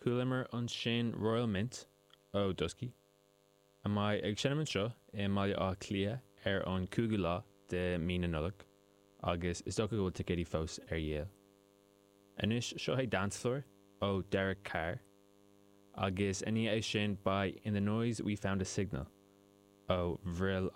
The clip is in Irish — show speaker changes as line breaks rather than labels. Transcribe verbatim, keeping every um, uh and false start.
chualamar an sin Royal Mint ó Dusky. A mai ag sinnaman seo i maiile á clia ar an cúgu lá de mína nullag, agus is docha go ticéadí fós ar dhéal. Anis seo é dance floor ó Derek Carr, agus any é sin by In the Noise We Found a Signal ó Vril